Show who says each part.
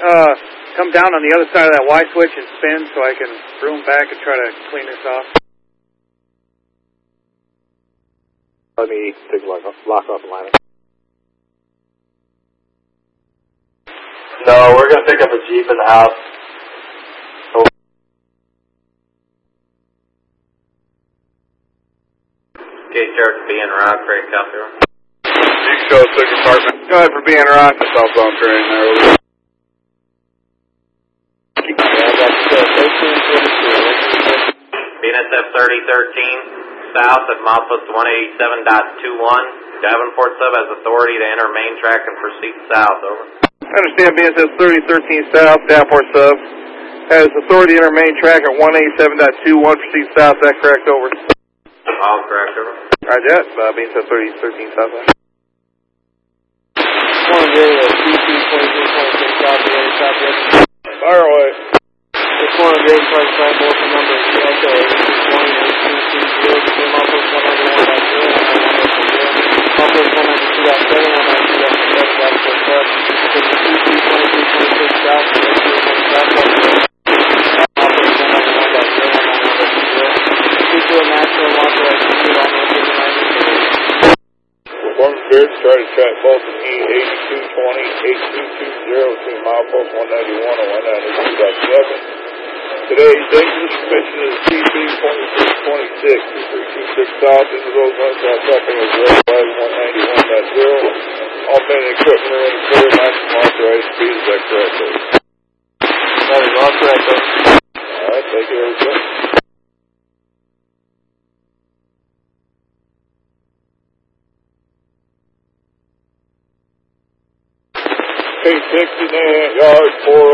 Speaker 1: come down on the other side of that Y switch and spin so I can broom back and try to clean this off?
Speaker 2: Let me take a lock off the line.
Speaker 3: No, we're going to pick up a Jeep in the house. Oh. Okay, Charge being Rock, Craig Copper.
Speaker 4: You can go to the department. Go ahead for being Rock, the southbound train there. Over.
Speaker 3: BNSF 3013, south at milepost 187.21. Davenport sub has authority to enter main track and proceed south, over.
Speaker 4: I understand BNSF 3013 south, Davenport sub, has authority to enter main track at 187.21, proceed south, is that correct, over?
Speaker 3: All correct, over.
Speaker 4: Roger that, BNSF 3013 south. Fire away.
Speaker 2: This one of the try to find both the numbers. Okay,
Speaker 4: Try to track both the E8220, 8220 between milepost 191 and 192.7. Today's dangerous suspicion is CP 2626, 2326 south into those northbound traffic as well as 191.0. All men and equipment are in the clear, maximum authorized speed, is that correct, sir?
Speaker 2: That is all correct, sir.
Speaker 4: Alright, thank you, everybody. K69 yard 4